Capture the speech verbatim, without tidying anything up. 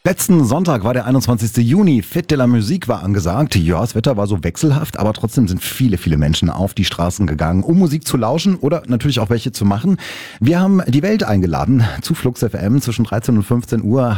Letzten Sonntag war der einundzwanzigste Juni. Fête de la Musique war angesagt. Ja, das Wetter war so wechselhaft, aber trotzdem sind viele, viele Menschen auf die Straßen gegangen, um Musik zu lauschen oder natürlich auch welche zu machen. Wir haben die Welt eingeladen zu Flux F M zwischen dreizehn und fünfzehn Uhr.